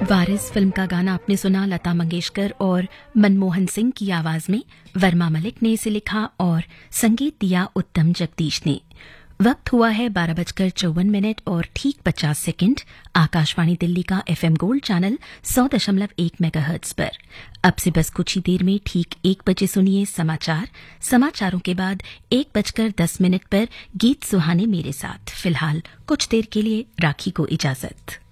वारिस film का गाना आपने सुना लता मंगेशकर और मनमोहन सिंह की आवाज में। वर्मा मलिक ने इसे लिखा और संगीत दिया उत्तम जगदीश ने। वक्त हुआ है 12:54 और ठीक 50 सेकंड। आकाशवाणी दिल्ली का एफएम गोल्ड चैनल 100.1 मेगाहर्ट्ज पर। अब से बस कुछ ही देर में ठीक 1 बजे सुनिए समाचार। समाचारों के बाद 1:10 पर गीत सुहाने मेरे साथ। फिलहाल कुछ देर के लिए राखी को इजाजत।